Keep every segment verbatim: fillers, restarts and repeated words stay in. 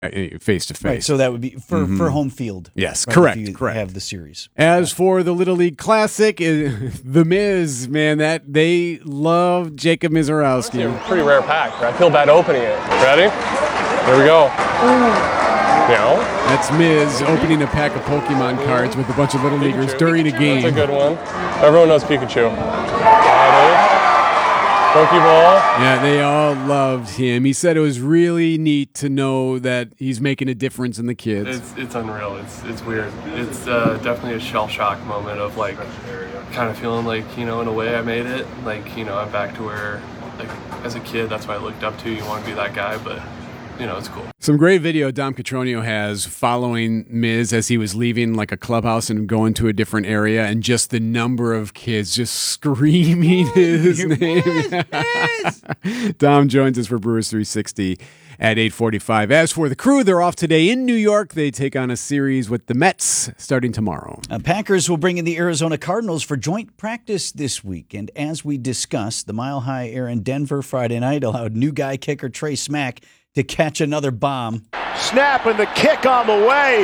face to face. Right, so that would be for, mm-hmm. for home field. Yes, right, correct, if you correct. Have the series. As for the Little League Classic, uh, The Miz, man, that they love Jacob Mizorowski. It's a pretty rare pack. I feel bad opening it. Ready? Here we go. Meow. That's Miz opening a pack of Pokemon cards with a bunch of Little Leaguers Pikachu. during a game. That's a good one. Everyone knows Pikachu. Ready? Pokeball. Yeah, they all loved him. He said it was really neat to know that he's making a difference in the kids. It's it's unreal. It's it's weird. It's uh, definitely a shell shock moment of like kind of feeling like, you know, in a way I made it. Like, you know, I'm back to where, like, as a kid, that's what I looked up to. You want to be that guy, but you know, it's cool. Some great video Dom Catronio has following Miz as he was leaving like a clubhouse and going to a different area, and just the number of kids just screaming his name. Miz, Miz. Dom joins us for Brewers three sixty at eight forty-five. As for the Crew, they're off today in New York. They take on a series with the Mets starting tomorrow. Uh, Packers will bring in the Arizona Cardinals for joint practice this week. And as we discussed, the Mile High Air in Denver Friday night allowed new guy kicker Trey Smack to catch another bomb. Snap and the kick on the way.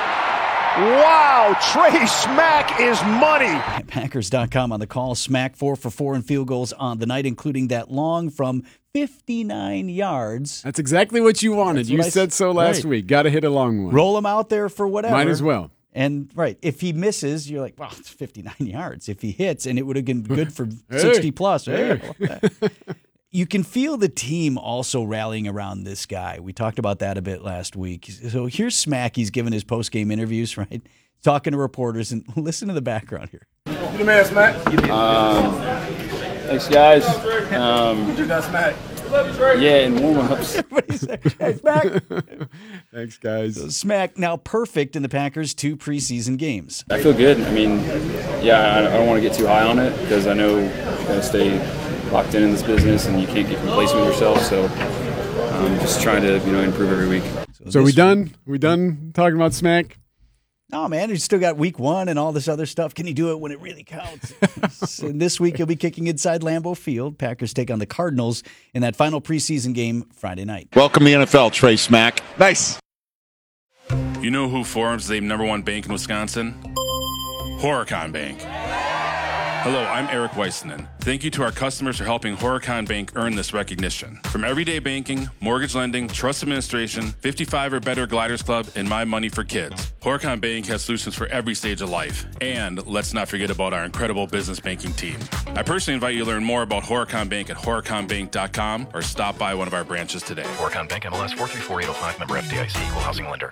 Wow, Trey Smack is money. Packers dot com on the call. Smack four for four in field goals on the night, including that long from fifty-nine yards. That's exactly what you wanted. That's You what I said so last right. week. Got to hit a long one. Roll him out there for whatever. Might as well. And, right, if he misses, you're like, well, it's fifty-nine yards. If he hits, and it would have been good for Hey. sixty plus. Hey. You can feel the team also rallying around this guy. We talked about that a bit last week. So here's Smack. He's giving his post-game interviews, right? Talking to reporters, and listen to the background here. You the man, Smack. Um, thanks, guys. Um, You got Smack. yeah, and warm-ups. Everybody say, hey, Smack. Thanks, guys. So Smack now perfect in the Packers' two preseason games. I feel good. I mean, yeah, I, I don't want to get too high on it because I know you got to stay locked in in this business and you can't get complacent with yourself. So I'm just trying to, you know, improve every week. So, so we done? We done talking about Smack? No, man, he's still got week one and all this other stuff. Can he do it when it really counts? And this week he'll be kicking inside Lambeau Field. Packers take on the Cardinals in that final preseason game Friday night. Welcome to the N F L, Trey Smack. Nice. You know who Forum's named number one bank in Wisconsin? Horicon Bank. Hello, I'm Eric Weissenen. Thank you to our customers for helping Horicon Bank earn this recognition. From everyday banking, mortgage lending, trust administration, fifty-five or better Gliders Club, and My Money for Kids, Horicon Bank has solutions for every stage of life. And let's not forget about our incredible business banking team. I personally invite you to learn more about Horicon Bank at horicon bank dot com or stop by one of our branches today. Horicon Bank, M L S four three four eight zero five, member F D I C, equal housing lender.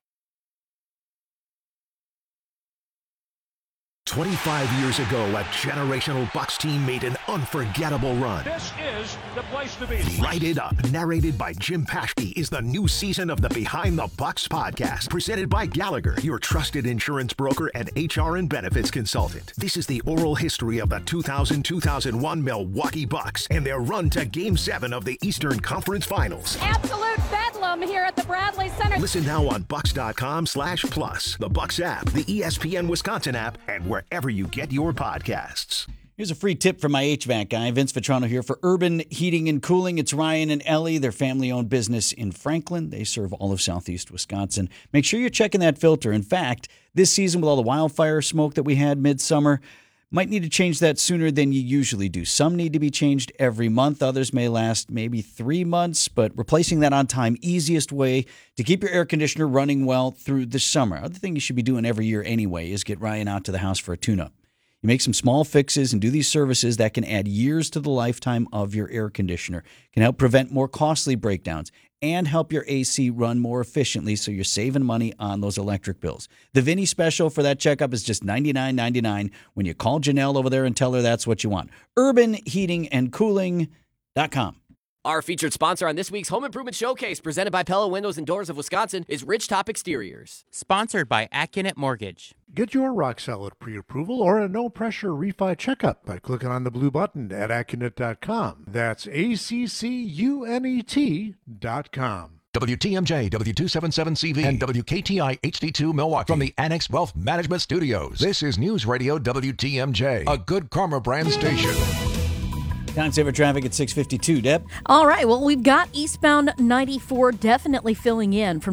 twenty-five years ago, a generational Bucs team made an unforgettable run. This is the place to be. Write It Up, narrated by Jim Paschke, is the new season of the Behind the Bucs podcast, presented by Gallagher, your trusted insurance broker and H R and benefits consultant. This is the oral history of the two thousand two thousand one Milwaukee Bucks and their run to Game seven of the Eastern Conference Finals. Absolute bedlam here at the Bradley Center. Listen now on Bucks.com slash plus, the Bucks app, the E S P N Wisconsin app, and wherever you get your podcasts. Here's a free tip from my H V A C guy, Vince Vitrano here for Urban Heating and Cooling. It's Ryan and Ellie, their family-owned business in Franklin. They serve all of southeast Wisconsin. Make sure you're checking that filter. In fact, this season with all the wildfire smoke that we had midsummer, might need to change that sooner than you usually do. Some need to be changed every month. Others may last maybe three months, but replacing that on time, easiest way to keep your air conditioner running well through the summer. Other thing you should be doing every year anyway is get Ryan out to the house for a tune-up. You make some small fixes and do these services that can add years to the lifetime of your air conditioner, can help prevent more costly breakdowns, and help your A C run more efficiently so you're saving money on those electric bills. The Vinny special for that checkup is just ninety-nine ninety-nine when you call Janelle over there and tell her that's what you want. urban heating and cooling dot com. Our featured sponsor on this week's Home Improvement Showcase, presented by Pella Windows and Doors of Wisconsin, is Ridgetop Exteriors. Sponsored by Accunet Mortgage. Get your rock solid pre-approval or a no-pressure refi checkup by clicking on the blue button at accunet dot com. That's A C C U N E T dot com. W T M J, W two seventy-seven C V, and W K T I H D two Milwaukee. From the Annex Wealth Management Studios, this is News Radio W T M J, a Good Karma brand station. Time saver traffic at six fifty-two. Deb? All right. Well, we've got eastbound ninety-four definitely filling in from